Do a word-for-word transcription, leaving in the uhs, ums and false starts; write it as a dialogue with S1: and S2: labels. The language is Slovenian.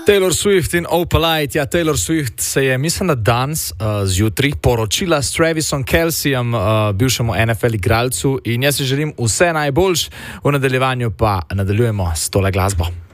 S1: Taylor Swift in Opalite. Ja, Taylor Swift se je, mislim, da danes uh, zjutraj poročila s Travisom Kelcejem, uh, bivšemu N F L igralcu, in jaz si želim vse najboljš, v nadaljevanju pa nadaljujemo s tole glasbo.